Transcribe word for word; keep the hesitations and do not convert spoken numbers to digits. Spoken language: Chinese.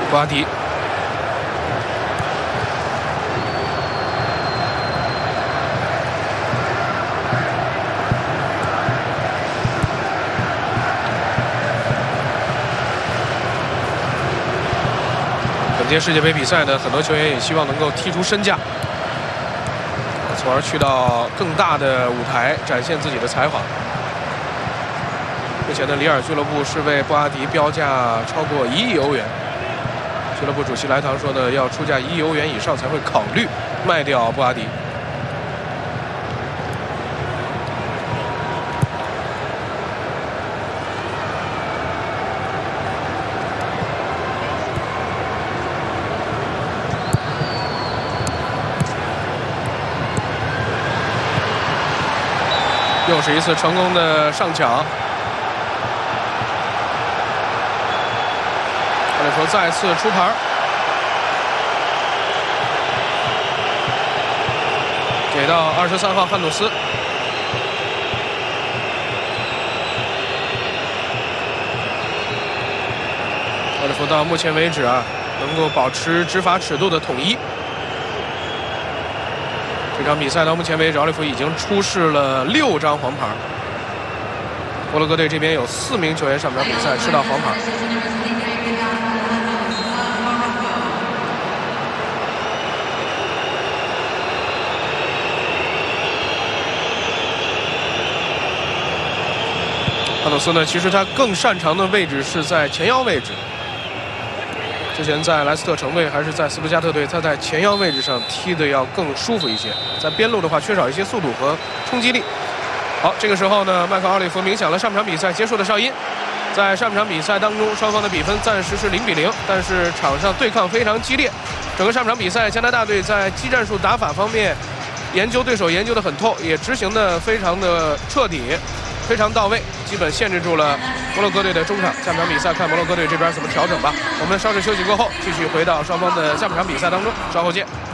布阿迪。 本届世界杯比赛呢，很多球员也希望能够踢出身价，从而去到更大的舞台展现自己的才华。目前的里尔俱乐部是为布阿迪标价超过一亿欧元。俱乐部主席莱唐说呢，要出价一亿欧元以上才会考虑卖掉布阿迪。 又是一次成功的上抢，奥利弗再次出牌，给到二十三号汉努斯，奥利弗到目前为止啊，能够保持执法尺度的统一。 这场比赛到目前为止，奥利弗已经出示了六张黄牌。摩洛哥队这边有四名球员上场比赛吃到黄牌。汉努斯呢，其实他更擅长的位置是在前腰位置。 之前在莱斯特城队还是在斯图加特队，他在前腰位置上踢的要更舒服一些。在边路的话，缺少一些速度和冲击力。好，这个时候呢，麦克奥利弗鸣响了上半场比赛结束的哨音。在上半场比赛当中，双方的比分暂时是零比零，但是场上对抗非常激烈。整个上半场比赛，加拿大队在技战术打法方面研究对手研究得很透，也执行的非常的彻底。 非常到位，基本限制住了摩洛哥队的中场。下半场比赛看摩洛哥队这边怎么调整吧。我们稍事休息过后，继续回到双方的下半场比赛当中，稍后见。